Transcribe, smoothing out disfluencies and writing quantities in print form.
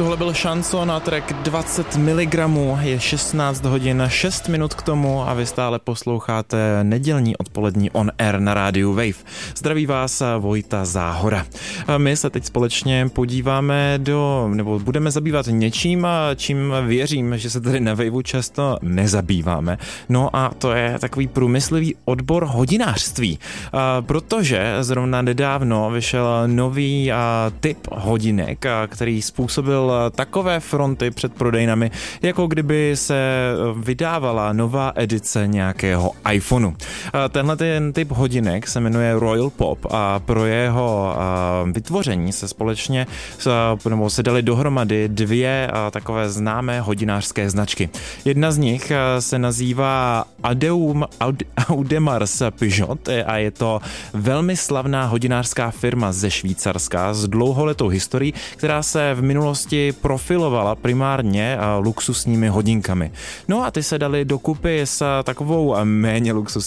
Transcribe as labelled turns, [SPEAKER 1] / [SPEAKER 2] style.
[SPEAKER 1] Tohle byl Šanson a track 20 mg, je 16 hodin 6 minut k tomu a vy stále posloucháte nedělní odpolední On Air na rádiu Wave. Zdraví vás Vojta Záhora. My se teď společně podíváme nebo budeme zabývat něčím, čím věřím, že se tady na Waveu často nezabýváme. No a to je takový průmyslivý odbor hodinářství, protože zrovna nedávno vyšel nový typ hodinek, který způsobil takové fronty před prodejnami, jako kdyby se vydávala nová edice nějakého iPhoneu. Tenhle typ hodinek se jmenuje Royal Pop a pro jeho vytvoření se společně se dali dohromady dvě takové známé hodinářské značky. Jedna z nich se nazývá Audemars Piguet a je to velmi slavná hodinářská firma ze Švýcarska s dlouholetou historií, která se v minulosti profilovala primárně luxusními hodinkami. No a ty se dali dokupy s takovou méně luxusní